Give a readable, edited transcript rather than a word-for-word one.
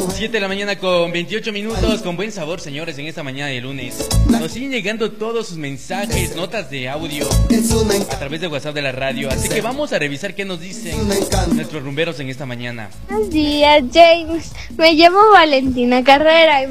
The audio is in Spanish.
7 de la mañana con 28 minutos, con buen sabor, señores, en esta mañana de lunes. Nos siguen llegando todos sus mensajes, notas de audio a través de WhatsApp de la radio. Así que vamos a revisar qué nos dicen nuestros rumberos en esta mañana. Buenos días, James. Me llamo Valentina Carrera y